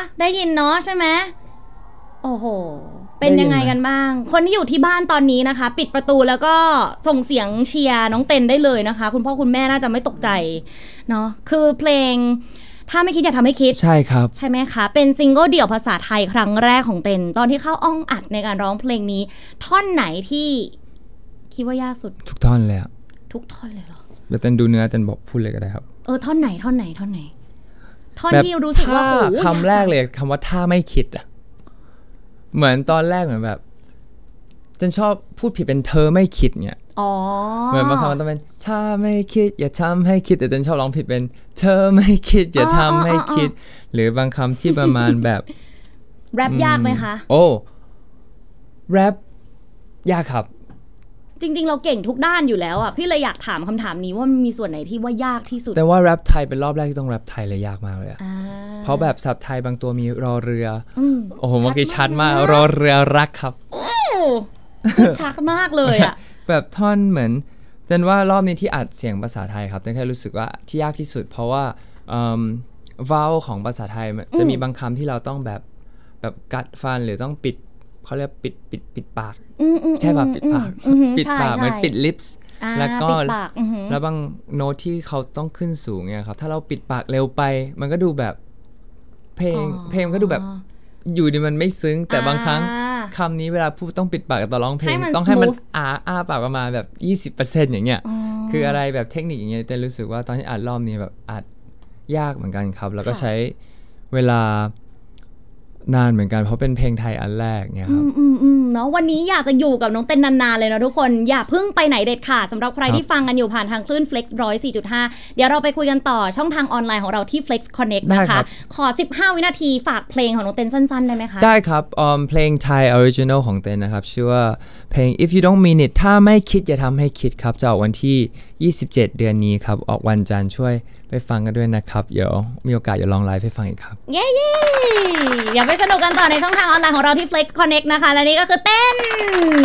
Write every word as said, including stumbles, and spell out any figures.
ได้ยินเนาะใช่ไหมโอ้โหเป็นยังไงกันบ้างคนที่อยู่ที่บ้านตอนนี้นะคะปิดประตูแล้วก็ส่งเสียงเชียร์น้องเต็นได้เลยนะคะคุณพ่อคุณแม่น่าจะไม่ตกใจเนาะคือเพลงถ้าไม่คิดอย่าทำให้คิดใช่ครับใช่ไหมคะเป็นซิงเกิลเดี่ยวภาษาไทยครั้งแรกของเต็นตอนที่เข้าอ้องอัดในการร้องเพลงนี้ท่อนไหนที่คิดว่ายากสุดทุกท่อนเลยอะทุกท่อนเลยเหรอเดี๋ยวเต็นดูเนื้อเต็นบอกพูดเลยก็ได้ครับเออท่อนไหนท่อนไหนท่อนไหนท่อนที่รู้สึกว่าโหคำแรกเลยคำว่าถ้าไม่คิดอะเหมือนตอนแรกเหมือนแบบเต็นชอบพูดผิดเป็นเธอไม่คิดเนี่ยเหมือนบางคำมันต้องเป็นถ้าไม่คิดอย่าทำให้คิดแต่เต็นชอบร้องผิดเป็นเธอไม่คิดอย่าทำให้คิดหรือบางคำที่ประมาณแบบแรปยากไหมคะโอ้แรปยากครับจริงๆเราเก่งทุกด้านอยู่แล้วอ่ะพี่เลยอยากถามคำถามนี้ว่ามันมีส่วนไหนที่ว่ายากที่สุดแต่ว่าแรปไทยเป็นรอบแรกที่ต้องแรปไทยเลยยากมากเลยอ่ะเพราะแบบศัพท์ไทยบางตัวมีรอเรือโอ้โหเมื่อกี้ชัดมากรอเรือรักครับชัดมากเลยอ่ะแบบท่อนเหมือนเต้นว่ารอบนี้ที่อัดเสียงภาษาไทยครับเต้นแค่รู้สึกว่าที่ยากที่สุดเพราะว่าวาลของภาษาไทยจะมีบางคำที่เราต้องแบบแบบกัดฟันหรือต้องปิดเขาเรียกปิดปิดปิดปากใช่ป่ะปิดปากปิดปากเหมือนปิดลิปส์แล้วก็แล้วบางโน้ตที่เขาต้องขึ้นสูงเนี่ยครับถ้าเราปิดปากเร็วไปมันก็ดูแบบเพลงเพลงก็ดูแบบอยู่ดีมันไม่ซึ้งแต่บางครั้งคำนี้เวลาพูดต้องปิดปากตอนร้องเพลงต้องให้มันอ้าอ้าปากประมาณแบบ ยี่สิบเปอร์เซ็นต์ อย่างเงี้ยคืออะไรแบบเทคนิคอย่างเงี้ยแต่รู้สึกว่าตอนที่อัดรอบนี้แบบอัดยากเหมือนกันครับแล้วก็ใช้เวลานานเหมือนกันเพราะเป็นเพลงไทยอันแรกเนี่ยครับอืมอืมเนาะวันนี้อยากจะอยู่กับน้องเต้นนานๆเลยนะทุกคนอย่าเพิ่งไปไหนเด็ดขาดสำหรับใครที่ฟังกันอยู่ผ่านทางคลื่น Flex หนึ่งร้อยสี่จุดห้า เดี๋ยวเราไปคุยกันต่อช่องทางออนไลน์ของเราที่ Flex Connect นะคะขอสิบห้าวินาทีฝากเพลงของน้องเต้นสั้นๆได้ไหมคะได้ครับเพลงไทยออริจินอลของเต้นนะครับชื่อว่าเพลง If You Don't Mean It ถ้าไม่คิดอย่าทำให้คิดครับจะออกวันที่ยี่สิบเจ็ดเดือนนี้ครับออกวันจันทร์ช่วยไปฟังกันด้วยนะครับเดี๋ยวมีโอกาสอย่าลองไลฟ์ให้ฟังอีกครับเย้ๆอย่าไปสนุกกันต่อในช่องทางออนไลน์ของเราที่ Flex Connect นะคะและนี่ก็คือเต้น